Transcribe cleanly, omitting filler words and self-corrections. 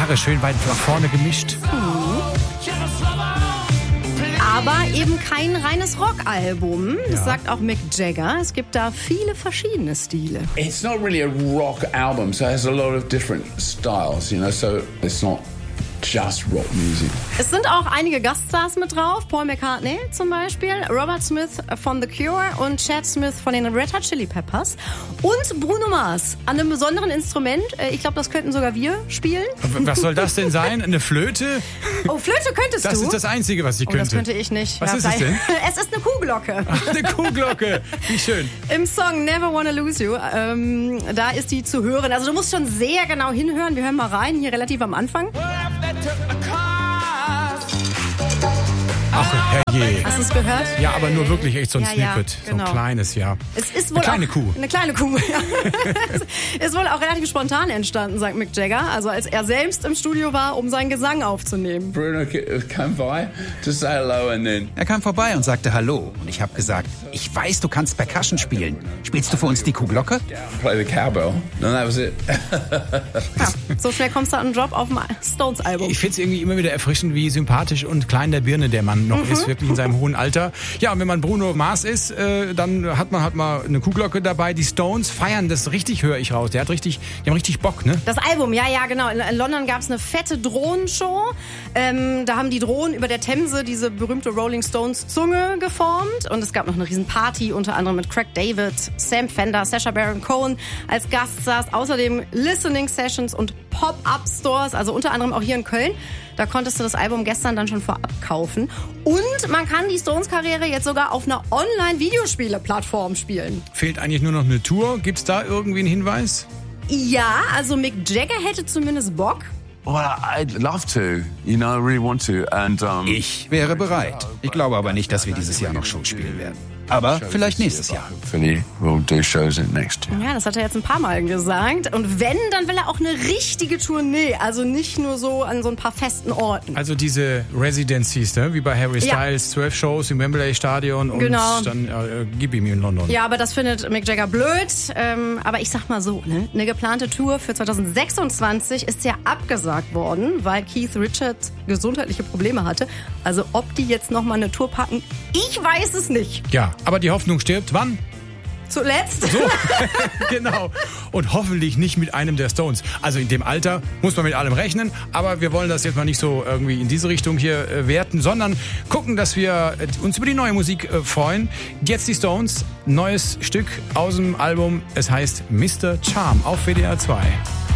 Gitarre schön weit nach vorne gemischt. Aber eben kein reines Rockalbum. Das sagt auch Mick Jagger. Es gibt da viele verschiedene Stile. It's not really a rock album, so it has a lot of different styles, you know, so it's not just rock music. Es sind auch einige Gaststars mit drauf. Paul McCartney zum Beispiel, Robert Smith von The Cure und Chad Smith von den Red Hot Chili Peppers. Und Bruno Mars an einem besonderen Instrument. Ich glaube, das könnten sogar wir spielen. Was soll das denn sein? Eine Flöte? Oh, Flöte könntest du? Das ist das Einzige, was ich könnte. Das könnte ich nicht. Was ist es denn? Es ist eine Kuhglocke. Ach, eine Kuhglocke. Wie schön. Im Song Never Wanna Lose You, da ist die zu hören. Also du musst schon sehr genau hinhören. Wir hören mal rein, hier relativ am Anfang. Ach, herrje. Hast du es gehört? Ja, aber nur wirklich echt so ein Snippet. Ja, genau. So ein kleines, ja. Es ist wohl eine kleine Kuh. Eine kleine Kuh, ja. Ist wohl auch relativ spontan entstanden, sagt Mick Jagger. Also als er selbst im Studio war, um seinen Gesang aufzunehmen. Bruno came by to say hello and then... Er kam vorbei und sagte Hallo. Und ich habe gesagt, ich weiß, du kannst Percussion spielen. Spielst du für uns die Kuhglocke? Play the cowbell. And that was it. Ja, so schnell kommst du an einen Job auf dem Stones-Album. Ich finde es irgendwie immer wieder erfrischend, wie sympathisch und klein der Birne der Mann noch ist, wirklich in seinem hohen Alter. Ja, und wenn man Bruno Mars ist, dann hat man halt mal eine Kuhglocke dabei. Die Stones feiern das richtig, höre ich raus. Die haben richtig Bock, ne? Das Album, ja, genau. In London gab es eine fette Drohnenshow. Da haben die Drohnen über der Themse diese berühmte Rolling Stones Zunge geformt. Und es gab noch eine riesen Party, unter anderem mit Craig David, Sam Fender, Sacha Baron Cohen als Gaststars. Außerdem Listening Sessions und Pop-Up-Stores, also unter anderem auch hier in Köln. Da konntest du das Album gestern dann schon vorab kaufen. Und man kann die Stones-Karriere jetzt sogar auf einer Online-Videospiele-Plattform spielen. Fehlt eigentlich nur noch eine Tour. Gibt's da irgendwie einen Hinweis? Ja, also Mick Jagger hätte zumindest Bock. Well, I'd love to. You know, I really want to. And Ich wäre bereit. Ich glaube aber nicht, dass wir dieses Jahr noch Shows spielen werden. Aber vielleicht nächstes Jahr. hopefully we'll do shows in next year. Ja, das hat er jetzt ein paar Mal gesagt. Und wenn, dann will er auch eine richtige Tournee. Also nicht nur so an so ein paar festen Orten. Also diese Residencies, ne? Wie bei Harry Styles, 12 Shows im Wembley Stadion und dann gib ihm in London. Ja, aber das findet Mick Jagger blöd. Aber ich sag mal so, ne? Eine geplante Tour für 2026 ist ja abgesagt worden, weil Keith Richards gesundheitliche Probleme hatte. Also ob die jetzt nochmal eine Tour packen, ich weiß es nicht. Ja, aber die Hoffnung stirbt wann? Zuletzt? So, genau. Und hoffentlich nicht mit einem der Stones. Also in dem Alter muss man mit allem rechnen, aber wir wollen das jetzt mal nicht so irgendwie in diese Richtung hier werten, sondern gucken, dass wir uns über die neue Musik freuen. Jetzt die Stones, neues Stück aus dem Album, es heißt Mr. Charm auf WDR 2.